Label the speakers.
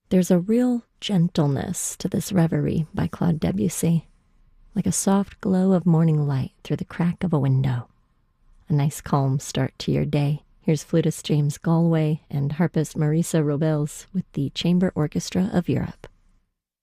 Speaker 1: There's a real gentleness to this reverie by Claude Debussy, like a soft glow of morning light through the crack of a window. A nice calm start to your day. Here's flutist James Galway and harpist Marisa Robles with the Chamber Orchestra of Europe.